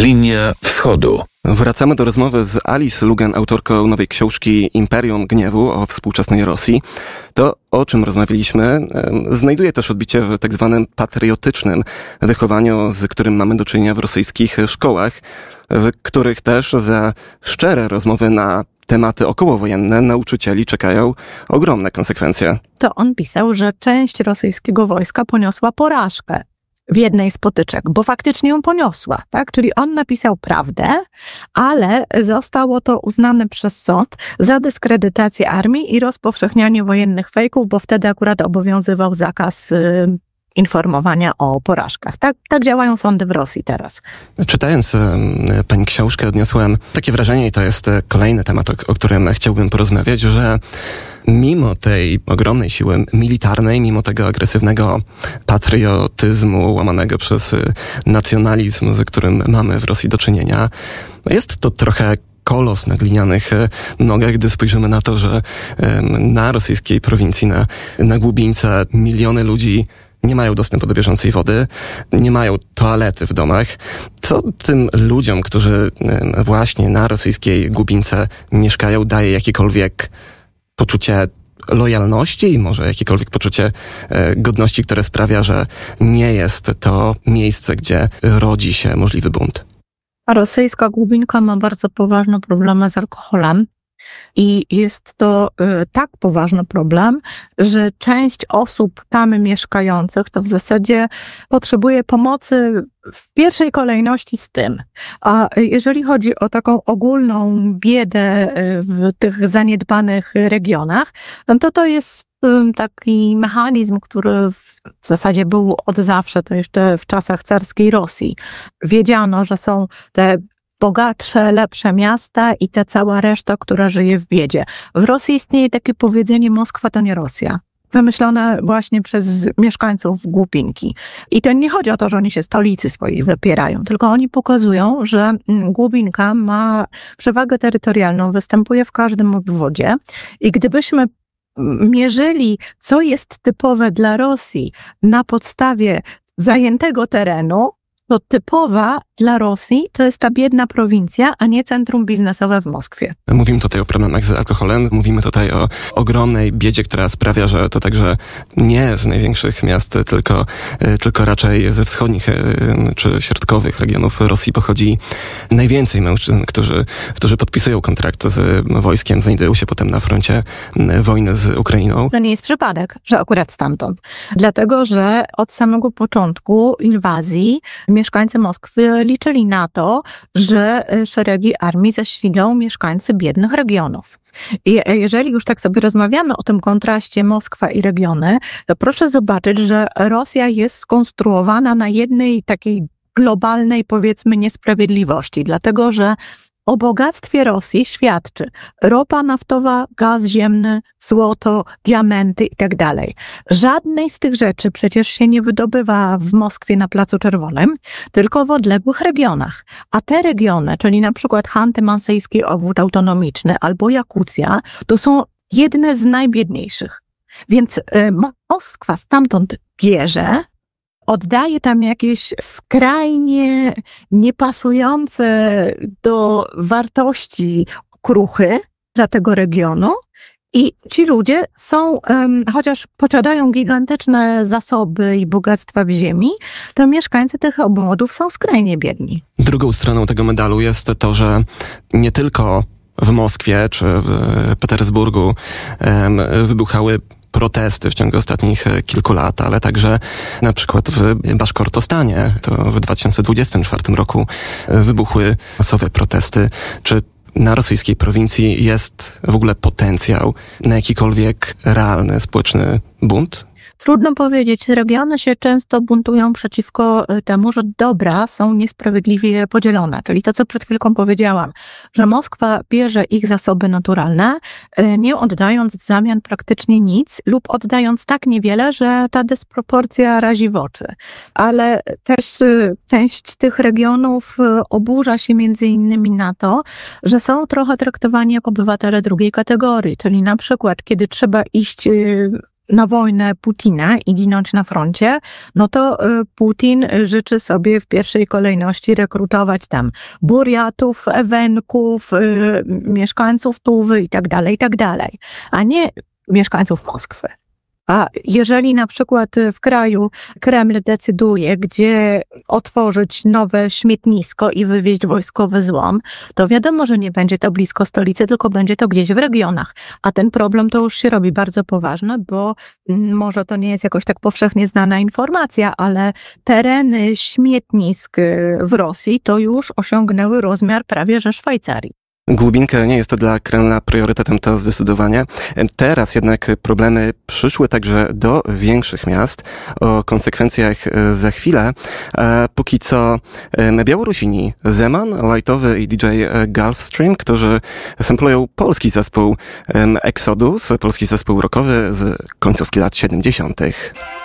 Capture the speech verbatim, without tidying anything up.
Linia Wschodu. Wracamy do rozmowy z Alice Lugan, autorką nowej książki Imperium Gniewu o współczesnej Rosji. To, o czym rozmawialiśmy, znajduje też odbicie w tak zwanym patriotycznym wychowaniu, z którym mamy do czynienia w rosyjskich szkołach, w których też za szczere rozmowy na tematy okołowojenne nauczycieli czekają ogromne konsekwencje. To on pisał, że część rosyjskiego wojska poniosła porażkę w jednej z potyczek, bo faktycznie ją poniosła, tak? Czyli on napisał prawdę, ale zostało to uznane przez sąd za dyskredytację armii i rozpowszechnianie wojennych fejków, bo wtedy akurat obowiązywał zakaz y, informowania o porażkach. Tak, tak działają sądy w Rosji teraz. Czytając pani książkę, odniosłem takie wrażenie, i to jest kolejny temat, o, o którym chciałbym porozmawiać, że mimo tej ogromnej siły militarnej, mimo tego agresywnego patriotyzmu łamanego przez nacjonalizm, z którym mamy w Rosji do czynienia, jest to trochę kolos na glinianych nogach, gdy spojrzymy na to, że na rosyjskiej prowincji, na, na Głubieńce miliony ludzi nie mają dostępu do bieżącej wody, nie mają toalety w domach. Co tym ludziom, którzy właśnie na rosyjskiej Głubieńce mieszkają, daje jakiekolwiek poczucie lojalności i może jakiekolwiek poczucie godności, które sprawia, że nie jest to miejsce, gdzie rodzi się możliwy bunt? A rosyjska Głubinka ma bardzo poważne problemy z alkoholem. I jest to y, tak poważny problem, że część osób tam mieszkających to w zasadzie potrzebuje pomocy w pierwszej kolejności z tym. A jeżeli chodzi o taką ogólną biedę w tych zaniedbanych regionach, no to to jest y, taki mechanizm, który w zasadzie był od zawsze, to jeszcze w czasach carskiej Rosji. Wiedziano, że są te bogatsze, lepsze miasta i ta cała reszta, która żyje w biedzie. W Rosji istnieje takie powiedzenie: Moskwa to nie Rosja. Wymyślone właśnie przez mieszkańców Głubinki. I to nie chodzi o to, że oni się stolicy swojej wypierają, tylko oni pokazują, że Głubinka ma przewagę terytorialną, występuje w każdym obwodzie i gdybyśmy mierzyli, co jest typowe dla Rosji na podstawie zajętego terenu, to typowa dla Rosji to jest ta biedna prowincja, a nie centrum biznesowe w Moskwie. Mówimy tutaj o problemach z alkoholem, mówimy tutaj o ogromnej biedzie, która sprawia, że to także nie z największych miast, tylko, tylko raczej ze wschodnich czy środkowych regionów Rosji pochodzi najwięcej mężczyzn, którzy, którzy podpisują kontrakt z wojskiem, znajdują się potem na froncie wojny z Ukrainą. To nie jest przypadek, że akurat stamtąd. Dlatego, że od samego początku inwazji mieszkańcy Moskwy liczyli na to, że szeregi armii zasilą mieszkańcy biednych regionów. I jeżeli już tak sobie rozmawiamy o tym kontraście Moskwa i regiony, to proszę zobaczyć, że Rosja jest skonstruowana na jednej takiej globalnej, powiedzmy, niesprawiedliwości, dlatego że o bogactwie Rosji świadczy ropa naftowa, gaz ziemny, złoto, diamenty i tak dalej. Żadnej z tych rzeczy przecież się nie wydobywa w Moskwie na Placu Czerwonym, tylko w odległych regionach. A te regiony, czyli na przykład Chanty-Mansijski Obwód Autonomiczny albo Jakucja, to są jedne z najbiedniejszych. Więc y, Moskwa stamtąd bierze, oddaje tam jakieś skrajnie niepasujące do wartości okruchy dla tego regionu i ci ludzie są, um, chociaż posiadają gigantyczne zasoby i bogactwa w ziemi, to mieszkańcy tych obwodów są skrajnie biedni. Drugą stroną tego medalu jest to, że nie tylko w Moskwie czy w Petersburgu um, wybuchały protesty w ciągu ostatnich kilku lat, ale także na przykład w Baszkortostanie, to w dwa tysiące dwudziestym czwartym roku wybuchły masowe protesty. Czy na rosyjskiej prowincji jest w ogóle potencjał na jakikolwiek realny społeczny bunt? Trudno powiedzieć. Regiony się często buntują przeciwko temu, że dobra są niesprawiedliwie podzielone. Czyli to, co przed chwilką powiedziałam, że Moskwa bierze ich zasoby naturalne, nie oddając w zamian praktycznie nic lub oddając tak niewiele, że ta dysproporcja razi w oczy. Ale też część tych regionów oburza się między innymi na to, że są trochę traktowani jako obywatele drugiej kategorii. Czyli na przykład, kiedy trzeba iść na wojnę Putina i ginąć na froncie, no to Putin życzy sobie w pierwszej kolejności rekrutować tam Burjatów, Ewenków, mieszkańców Tuwy i tak dalej, i tak dalej, a nie mieszkańców Moskwy. A jeżeli na przykład w kraju Kreml decyduje, gdzie otworzyć nowe śmietnisko i wywieźć wojskowy złom, to wiadomo, że nie będzie to blisko stolicy, tylko będzie to gdzieś w regionach. A ten problem to już się robi bardzo poważny, bo może to nie jest jakoś tak powszechnie znana informacja, ale tereny śmietnisk w Rosji to już osiągnęły rozmiar prawie że Szwajcarii. Głubinka nie jest to dla Kremla priorytetem, to zdecydowanie. Teraz jednak problemy przyszły także do większych miast. O konsekwencjach za chwilę. Póki co Białorusini Zeman, Lightowy i D J Gulfstream, którzy samplują polski zespół Exodus, polski zespół rockowy z końcówki lat siedemdziesiątych.